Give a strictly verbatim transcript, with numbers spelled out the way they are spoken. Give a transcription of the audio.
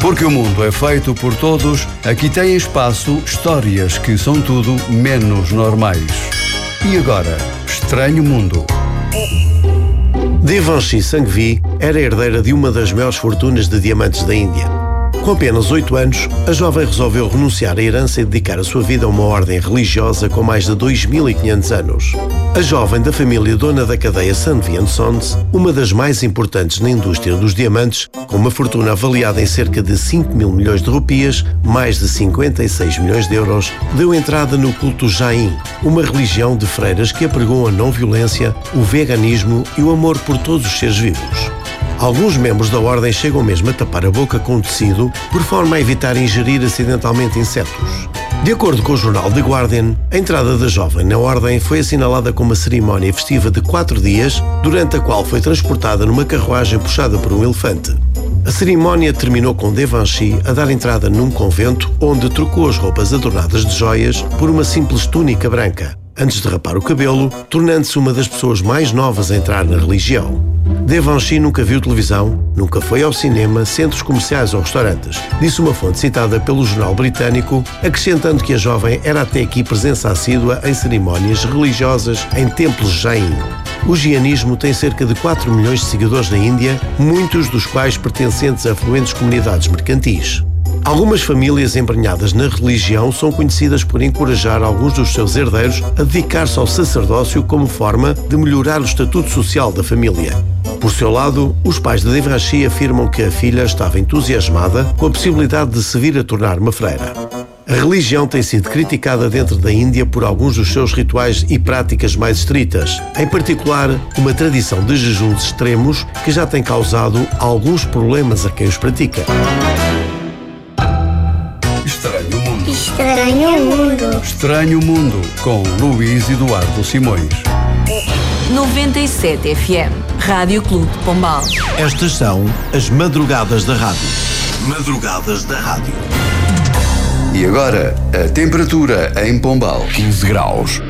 Porque o mundo é feito por todos, aqui tem espaço histórias que são tudo menos normais. E agora, Estranho Mundo. Devanshi Sanghvi era herdeira de uma das maiores fortunas de diamantes da Índia. Com apenas oito anos, a jovem resolveu renunciar à herança e dedicar a sua vida a uma ordem religiosa com mais de dois mil e quinhentos anos. A jovem da família dona da cadeia Sanghvi and Sons, uma das mais importantes na indústria dos diamantes, com uma fortuna avaliada em cerca de cinco mil milhões de rupias, mais de cinquenta e seis milhões de euros, deu entrada no culto Jain, uma religião de freiras que apregou a não-violência, o veganismo e o amor por todos os seres vivos. Alguns membros da ordem chegam mesmo a tapar a boca com tecido por forma a evitar ingerir acidentalmente insetos. De acordo com o jornal The Guardian, a entrada da jovem na ordem foi assinalada com uma cerimónia festiva de quatro dias, durante a qual foi transportada numa carruagem puxada por um elefante. A cerimónia terminou com Devanshi a dar entrada num convento onde trocou as roupas adornadas de joias por uma simples túnica branca, antes de rapar o cabelo, tornando-se uma das pessoas mais novas a entrar na religião. Devanshi nunca viu televisão, nunca foi ao cinema, centros comerciais ou restaurantes, disse uma fonte citada pelo jornal britânico, acrescentando que a jovem era até aqui presença assídua em cerimónias religiosas em templos Jain. O jainismo tem cerca de quatro milhões de seguidores na Índia, muitos dos quais pertencentes a fluentes comunidades mercantis. Algumas famílias embrenhadas na religião são conhecidas por encorajar alguns dos seus herdeiros a dedicar-se ao sacerdócio como forma de melhorar o estatuto social da família. Por seu lado, os pais de Devanshi afirmam que a filha estava entusiasmada com a possibilidade de se vir a tornar uma freira. A religião tem sido criticada dentro da Índia por alguns dos seus rituais e práticas mais estritas, em particular uma tradição de jejuns extremos que já tem causado alguns problemas a quem os pratica. Estranho Mundo. Estranho Mundo. Estranho Mundo, com Luís Eduardo Simões. noventa e sete F M, Rádio Clube de Pombal. Estas são as madrugadas da rádio. Madrugadas da rádio. E agora, a temperatura em Pombal. quinze graus.